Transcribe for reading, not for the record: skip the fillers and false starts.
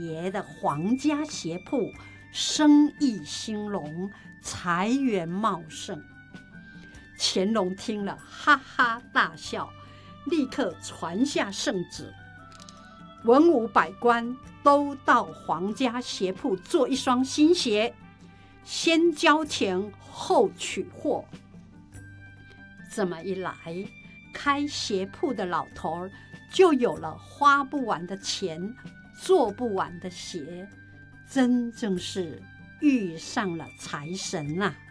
爷的皇家鞋铺生意兴隆，财源茂盛。乾隆听了哈哈大笑，立刻传下圣旨，文武百官都到皇家鞋铺做一双新鞋，先交钱后取货。这么一来，开鞋铺的老头就有了花不完的钱，做不完的鞋，真正是遇上了财神啊！